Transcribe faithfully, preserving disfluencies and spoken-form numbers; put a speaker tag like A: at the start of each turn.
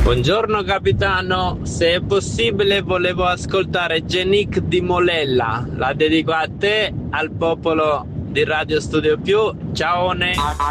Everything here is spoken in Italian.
A: Buongiorno capitano, se è possibile volevo ascoltare Genic di Molella, la dedico a te, al popolo di Radio Studio Più, ciao.